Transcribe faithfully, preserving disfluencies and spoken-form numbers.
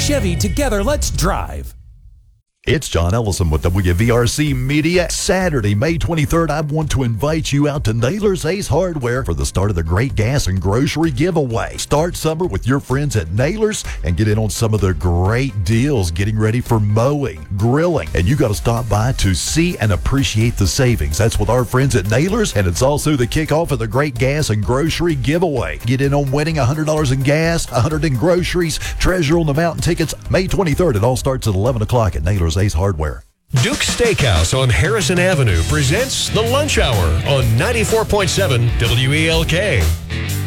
Chevy, together, let's drive. It's John Ellison with W V R C Media. Saturday, May twenty-third, I want to invite you out to Naylor's Ace Hardware for the start of the Great Gas and Grocery Giveaway. Start summer with your friends at Naylor's and get in on some of the great deals getting ready for mowing, grilling, and you got to stop by to see and appreciate the savings. That's with our friends at Naylor's, and it's also the kickoff of the Great Gas and Grocery Giveaway. Get in on winning one hundred dollars in gas, one hundred dollars in groceries, Treasure on the Mountain tickets. May twenty-third, it all starts at eleven o'clock at Naylor's Ace Hardware. Duke's Steakhouse on Harrison Avenue presents The Lunch Hour on ninety-four point seven W E L K.